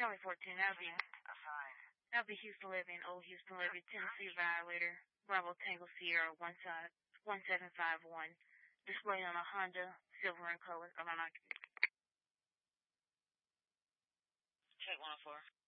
Charlie 14, Assigned. that'll be Houston Levy and Old Houston Levy, Tennessee Violator, Bravo Tango Sierra 1751, displayed on a Honda, silver in color, of an occupant. Check 104.